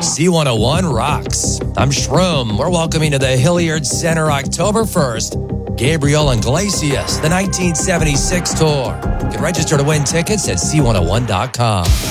C101 rocks. I'm Shroom. We're welcoming to the Hilliard Center October 1st, Gabriel Iglesias, the 1976 tour. You can register to win tickets at C101.com.